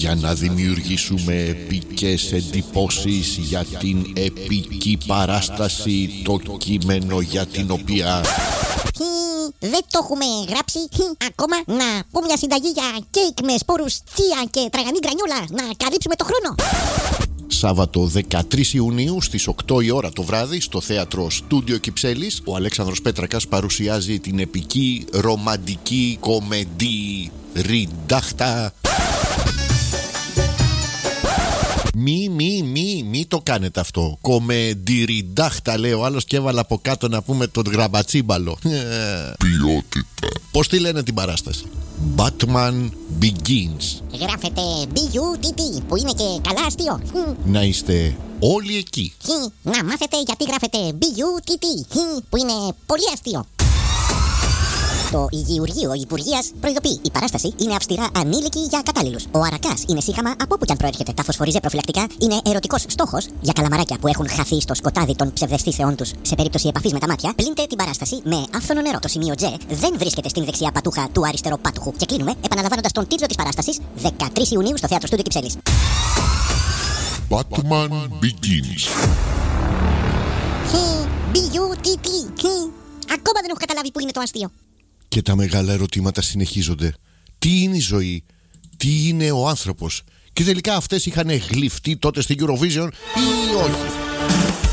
για να δημιουργήσουμε επικές εντυπώσεις για την επική παράσταση, το κείμενο για την οποία δεν το έχουμε γράψει ακόμα. Να πω μια συνταγή για κέικ με σπόρους τσία και τραγανή γκρανιόλα, να καλύψουμε το χρόνο. Σάββατο 13 Ιουνίου στις 8 η ώρα το βράδυ στο θέατρο Στούντιο Κυψέλης, ο Αλέξανδρος Πέτρακας παρουσιάζει την επική ρομαντική κομεντή Ριντάχτα. Μη το κάνετε αυτό. Κομεντιριντάχτα λέει ο άλλος και έβαλα από κάτω να πούμε τον γραμπατσίμπαλο. Ποιότητα. Πώς τη λένε την παράσταση? Batman Begins. Γράφεται B-U-T-T που είναι και καλά αστείο. Να είστε όλοι εκεί. Να μάθετε γιατί γράφεται B-U-T-T που είναι πολύ αστείο. Το Υγειουργείο Υπουργείας προειδοποιεί: η παράσταση είναι αυστηρά ανήλικη για κατάλληλους. Ο αρακάς είναι σύγχαμα από όπου κι αν προέρχεται. Τα φωσφοριζέ προφυλακτικά είναι ερωτικός στόχος για καλαμαράκια που έχουν χαθεί στο σκοτάδι των ψευδαισθήσεών τους. Σε περίπτωση επαφής με τα μάτια, πλύντε την παράσταση με άφθονο νερό. Το σημείο J δεν βρίσκεται στην δεξιά πατούχα του αριστεροπάτουχου. Και κλείνουμε επαναλαμβάνοντας τον τίτλο της παράστασης 13 Ιουνίου στο θέατρο Στούντιο Κυψέλης. Batman Begins. B-U-T-T. Ακόμα δεν έχω καταλάβει που είναι το αστείο. Και τα μεγάλα ερωτήματα συνεχίζονται. Τι είναι η ζωή? Τι είναι ο άνθρωπος? Και τελικά αυτές είχαν γλυφτεί τότε στην Eurovision ή όχι?